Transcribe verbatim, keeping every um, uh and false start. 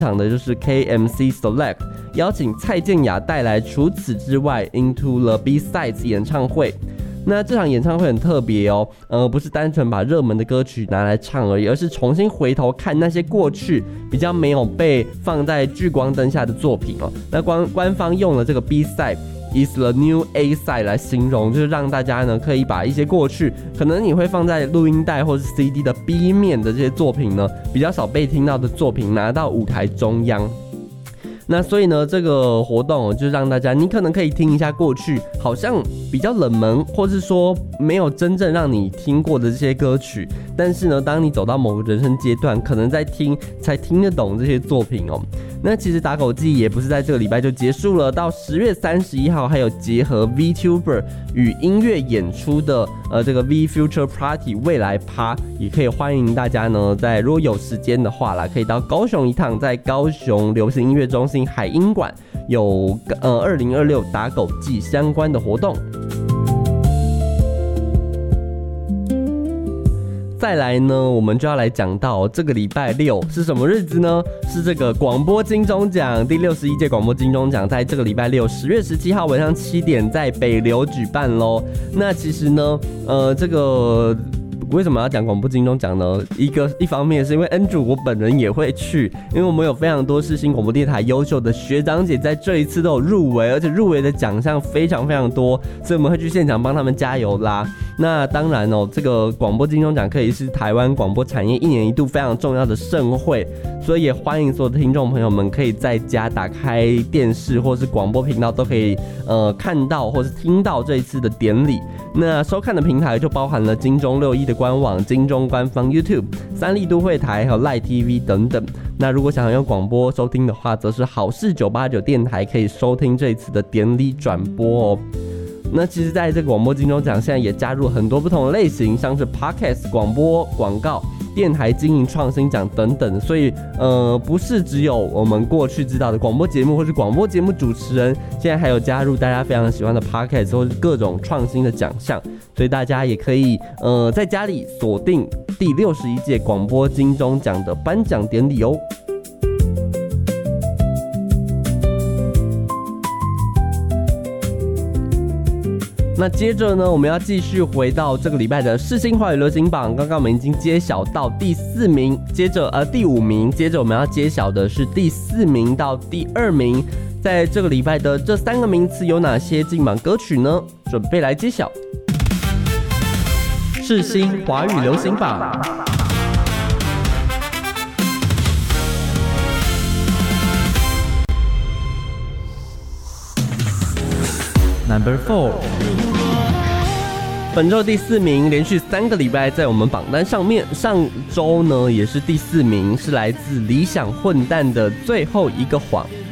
场的就是 K M C Select， 邀请蔡健雅带来除此之外 Into the B-Sides 演唱会。那这场演唱会很特别哦，呃，不是单纯把热门的歌曲拿来唱而已，而是重新回头看那些过去比较没有被放在聚光灯下的作品哦。那官官方用了这个 B-Side is the new A-Side 来形容，就是让大家呢可以把一些过去可能你会放在录音带或是 C D 的 B 面的这些作品呢，比较少被听到的作品拿到舞台中央。那所以呢，这个活动就让大家，你可能可以听一下过去好像比较冷门，或是说没有真正让你听过的这些歌曲，但是呢，当你走到某个人生阶段，可能在听才听得懂这些作品哦。那其实打狗季也不是在这个礼拜就结束了，到十月三十一号还有结合 VTuber 与音乐演出的呃这个 V Future Party 未来趴，也可以欢迎大家呢，在如果有时间的话啦，可以到高雄一趟，在高雄流行音乐中心海音馆有呃二零二六打狗季相关的活动。再来呢，我们就要来讲到这个礼拜六是什么日子呢？是这个广播金钟奖第六十一届广播金钟奖，在这个礼拜六十月十七号晚上七点在北流举办咯。那其实呢，呃，这个为什么要讲广播金钟奖呢？一个一方面是因为 Andrew 我本人也会去，因为我们有非常多世新广播电台优秀的学长姐在这一次都有入围，而且入围的奖项非常非常多，所以我们会去现场帮他们加油啦。那当然哦，这个广播金钟奖可以是台湾广播产业一年一度非常重要的盛会，所以也欢迎所有的听众朋友们可以在家打开电视或是广播频道都可以呃看到或是听到这一次的典礼。那收看的平台就包含了金钟六一的官网、金钟官方 YouTube、三立都会台还有 Live T V 等等。那如果想要用广播收听的话，则是好事九八九电台可以收听这一次的典礼转播哦。那其实在这个广播金钟奖现在也加入很多不同的类型，像是 Podcast 广播、广告、电台经营创新奖等等，所以呃不是只有我们过去知道的广播节目或是广播节目主持人，现在还有加入大家非常喜欢的 Podcast 或是各种创新的奖项，所以大家也可以呃在家里锁定第六十一届广播金钟奖的颁奖典礼哦。那接着呢，我们要继续回到这个礼拜的世新华语流行榜。刚刚我们已经揭晓到第四名，接着呃第五名，接着我们要揭晓的是第四名到第二名。在这个礼拜的这三个名次有哪些进榜歌曲呢？准备来揭晓。世新华语流行榜。Number four， 本周第四名，连续三个礼拜在我们榜单上面。上周呢也是第四名，是来自理想混蛋的最后一个谎。